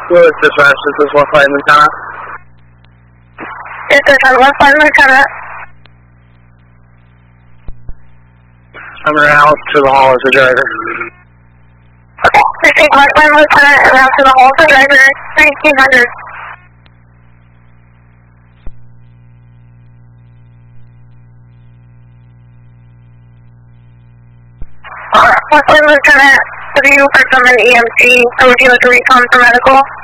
Lewis Dispatch, this is West Light Lieutenant. This is West Light Lieutenant. I'm out to the hall as a driver. Okay, this is West Light Lieutenant and out to the hall as a driver, 1900. West Light Lieutenant, have you heard from an EMT, or would you like a recon for medical?